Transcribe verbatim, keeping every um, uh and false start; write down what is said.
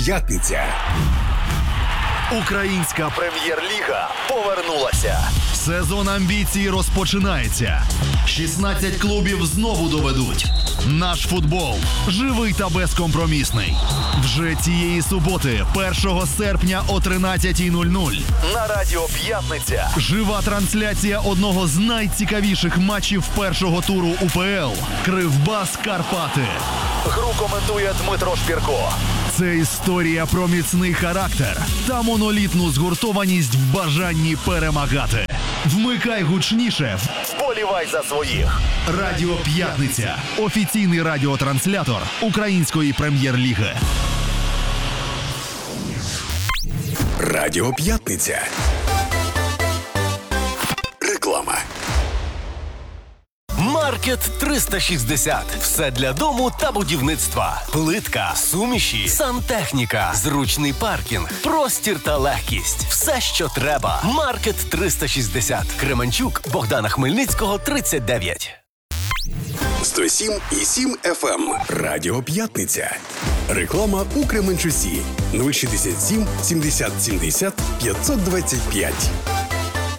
П'ятниця. Українська прем'єр-ліга повернулася. Сезон амбіцій розпочинається. шістнадцять клубів знову доведуть. Наш футбол живий та безкомпромісний. Вже цієї суботи, першого серпня о тринадцятій нуль нуль. На Радіо П'ятниця. Жива трансляція одного з найцікавіших матчів першого туру УПЛ. Кривбас Карпати. Гру коментує Дмитро Шпірко. Це історія про міцний характер та монолітну згуртованість в бажанні перемагати. Вмикай гучніше, вболівай за своїх. Радіо П'ятниця. Офіційний радіотранслятор Української прем'єр-ліги. Радіо П'ятниця. Реклама. Маркет триста шістдесят. Все для дому та будівництва. Плитка, суміші, сантехніка, зручний паркінг, простір та легкість. Все, що треба. Маркет триста шістдесят. Кременчук, Богдана Хмельницького, тридцять дев'ять. сто сім і сім еф ем. Радіо П'ятниця. Реклама у Кременчусі. нуль шістдесят сім сімдесят сімдесят п'ятсот двадцять п'ять.